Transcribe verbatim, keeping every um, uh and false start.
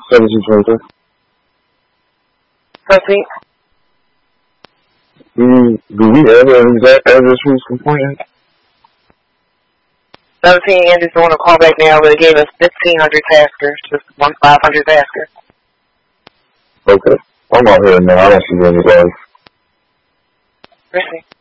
seventeen twenty-three. Proceed. Do, do we have an exact address who's complaining? seventeen Andrews doing a call back now, but it gave us fifteen hundred taskers, just one five hundred tasker. Okay. I'm out here now. I don't see any guys. Proceed.